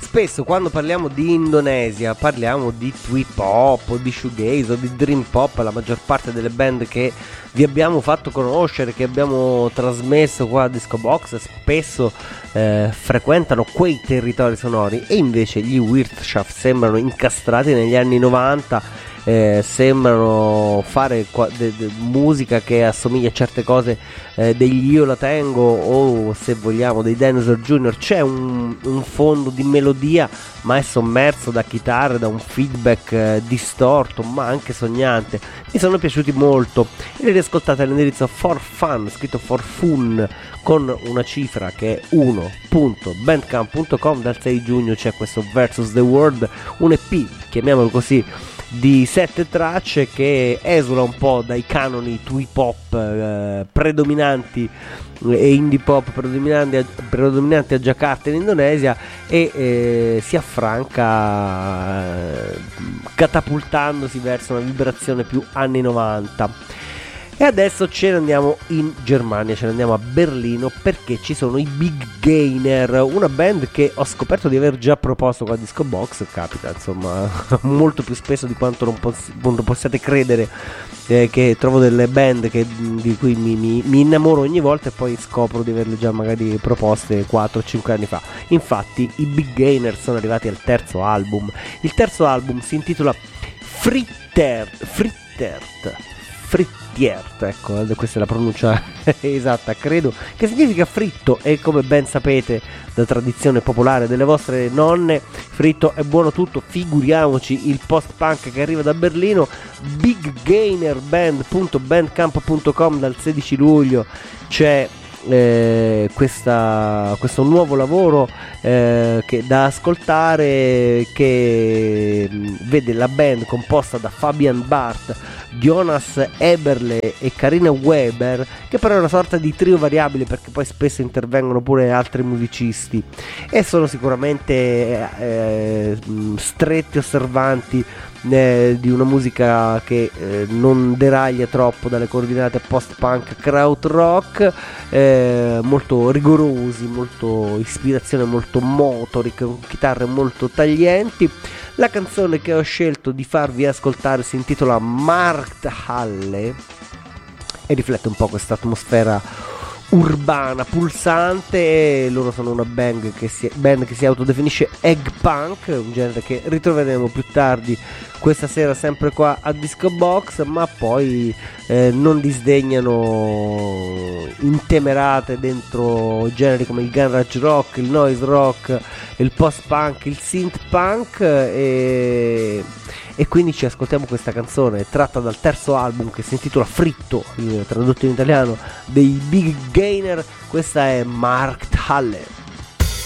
spesso quando parliamo di Indonesia parliamo di trip hop o di shoegaze o di dream pop. La maggior parte delle band che vi abbiamo fatto conoscere, che abbiamo trasmesso qua a Disco Box, spesso frequentano quei territori sonori, e invece gli Wirtschaft sembrano incastrati negli anni 90. Sembrano fare musica che assomiglia a certe cose degli Io La Tengo, o se vogliamo dei Dinosaur Jr. C'è un fondo di melodia, ma è sommerso da chitarre, da un feedback distorto ma anche sognante. Mi sono piaciuti molto e li riascoltate all'indirizzo For Fun, scritto For Fun con una cifra che è 1.bandcamp.com. Dal 6 giugno c'è questo Versus the World, un EP, chiamiamolo così, di 7 tracce che esula un po' dai canoni trip hop predominanti e indie pop predominanti a Jakarta in Indonesia, e si affranca catapultandosi verso una vibrazione più anni 90. E adesso ce ne andiamo in Germania, ce ne andiamo a Berlino, perché ci sono i Big Gainer, una band che ho scoperto di aver già proposto qua a Disco Box. Capita insomma molto più spesso di quanto non possiate credere, che trovo delle band di cui mi innamoro ogni volta e poi scopro di averle già magari proposte 4-5 anni fa. Infatti i Big Gainer sono arrivati al terzo album. Il terzo album si intitola Frittert, ecco, questa è la pronuncia esatta, credo, che significa fritto, e come ben sapete da tradizione popolare delle vostre nonne, fritto è buono tutto, figuriamoci il post-punk che arriva da Berlino. biggainerband.bandcamp.com. Dal 16 luglio c'è questo nuovo lavoro che da ascoltare, che vede la band composta da Fabian Barth, Jonas Eberle e Karina Weber, che però è una sorta di trio variabile, perché poi spesso intervengono pure altri musicisti, e sono sicuramente stretti osservanti di una musica che non deraglia troppo dalle coordinate post-punk krautrock, molto rigorosi, molto ispirazione molto motorica, con chitarre molto taglienti. La canzone che ho scelto di farvi ascoltare si intitola Markthalle e riflette un po' questa atmosfera urbana pulsante. Loro sono una band che si autodefinisce egg punk, un genere che ritroveremo più tardi questa sera sempre qua a Disco Box, ma poi non disdegnano intemerate dentro generi come il garage rock, il noise rock, il post punk, il synth punk, e quindi ci ascoltiamo questa canzone tratta dal terzo album che si intitola Fritto, tradotto in italiano, dei Big Gainer. Questa è Markthalle.